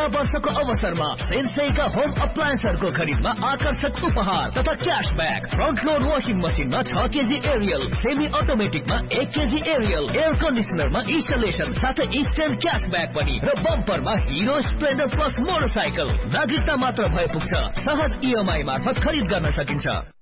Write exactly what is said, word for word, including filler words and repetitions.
वर्षको अवसरमा सेन्सेईका होम अप्लायन्सहरूको खरिदमा आकर्षक उपहार तथा क्याशब्याक। फ्रन्ट लोड वाशिङ मसिनमा छ केजी एरियल, सेमी अटोमेटिकमा एक केजी एरियल, एयर कन्डिसनरमा इन्स्टलेसन साथै इन्स्टेन्ट क्याशब्याक पनि र बम्परमा हिरो स्प्लेन्डर प्लस मोटरसाइकल। नागरिकता मात्र भए पुग्छ। सहज इएमआई मार्फत खरिद गर्न सकिन्छ।